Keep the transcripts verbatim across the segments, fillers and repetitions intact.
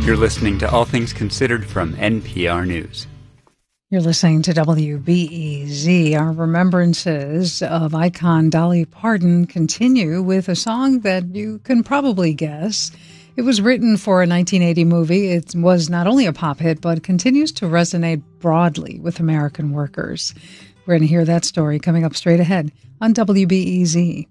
You're listening to All Things Considered from N P R News. You're listening to W B E Z. Our remembrances of icon Dolly Parton continue with a song that you can probably guess. It was written for a nineteen eighty movie. It was not only a pop hit, but continues to resonate broadly with American workers. We're going to hear that story coming up straight ahead on W B E Z.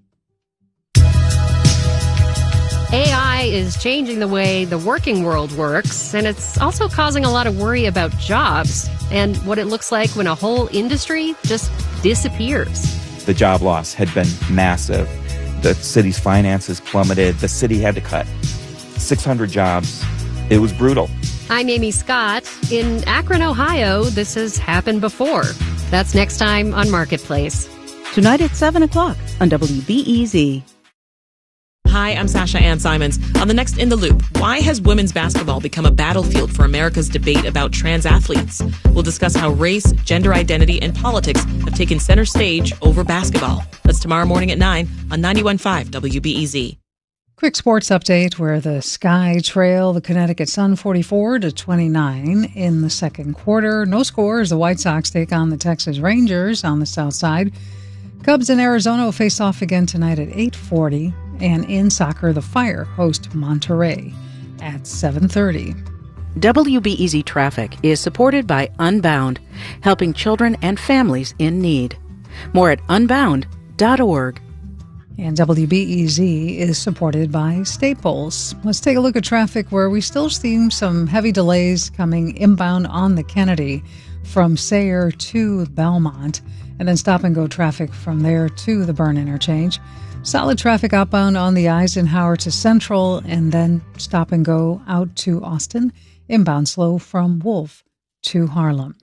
A I is changing the way the working world works, and it's also causing a lot of worry about jobs and what it looks like when a whole industry just disappears. The job loss had been massive. The city's finances plummeted. The city had to cut six hundred jobs. It was brutal. I'm Amy Scott. In Akron, Ohio, this has happened before. That's next time on Marketplace. Tonight at seven o'clock on W B E Z. Hi, I'm Sasha Ann Simons. On the next In the Loop, why has women's basketball become a battlefield for America's debate about trans athletes? We'll discuss how race, gender identity, and politics have taken center stage over basketball. That's tomorrow morning at nine on ninety-one point five W B E Z. Quick sports update where the Sky trail the Connecticut Sun forty-four to twenty-nine in the second quarter. No score as the White Sox take on the Texas Rangers on the south side. Cubs in Arizona will face off again tonight at eight forty. And in soccer, the Fire host Monterey at seven thirty. W B E Z Traffic is supported by Unbound, helping children and families in need. More at unbound dot org. And W B E Z is supported by Staples. Let's take a look at traffic where we still see some heavy delays coming inbound on the Kennedy from Sayre to Belmont, and then stop-and-go traffic from there to the Byrne interchange. Solid traffic outbound on the Eisenhower to Central, and then stop-and-go out to Austin. Inbound slow from Wolf to Harlem.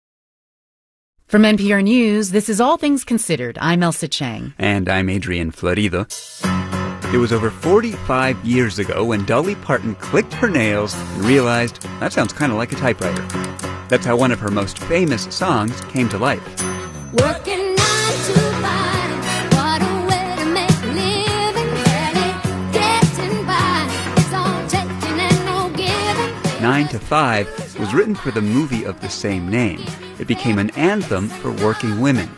From N P R News, this is All Things Considered. I'm Elsa Chang. And I'm Adrian Florido. It was over forty-five years ago when Dolly Parton clicked her nails and realized that sounds kind of like a typewriter. That's how one of her most famous songs came to life. Working nine to five, what a way to make a living, barely getting by, it's all taking and no giving. Nine to Five was written for the movie of the same name. It became an anthem for working women.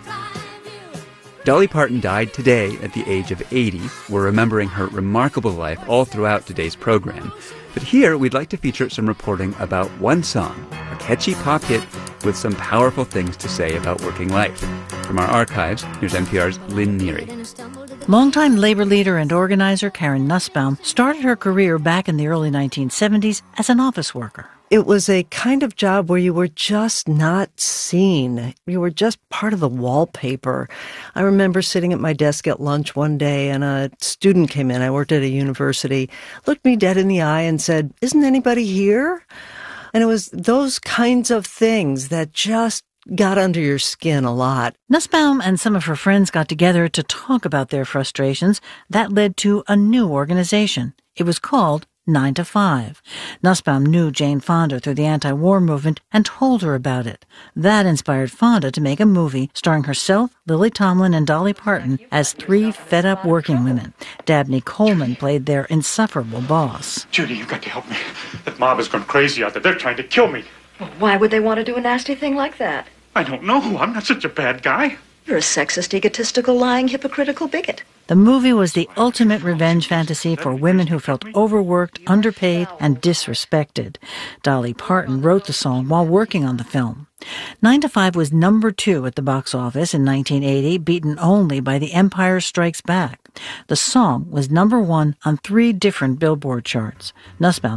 Dolly Parton died today at the age of eighty. We're remembering her remarkable life all throughout today's program. But here, we'd like to feature some reporting about one song, a catchy pop hit with some powerful things to say about working life. From our archives, here's N P R's Lynn Neary. Longtime labor leader and organizer Karen Nussbaum started her career back in the early nineteen seventies as an office worker. It was a kind of job where you were just not seen. You were just part of the wallpaper. I remember sitting at my desk at lunch one day and a student came in. I worked at a university, looked me dead in the eye and said, "Isn't anybody here?" And it was those kinds of things that just got under your skin a lot. Nussbaum and some of her friends got together to talk about their frustrations. That led to a new organization. It was called Nine to Five. Nussbaum knew Jane Fonda through the anti-war movement and told her about it. That inspired Fonda to make a movie starring herself, Lily Tomlin, and Dolly Parton as three fed-up working women. Dabney Coleman played their insufferable boss. Judy, you've got to help me. That mob has gone crazy out there. They're trying to kill me. Well, why would they want to do a nasty thing like that? I don't know. I'm not such a bad guy. You're a sexist, egotistical, lying, hypocritical bigot. The movie was the ultimate revenge fantasy for women who felt overworked, underpaid, and disrespected. Dolly Parton wrote the song while working on the film. Nine to Five was number two at the box office in nineteen eighty, beaten only by The Empire Strikes Back. The song was number one on three different Billboard charts. Nussbaum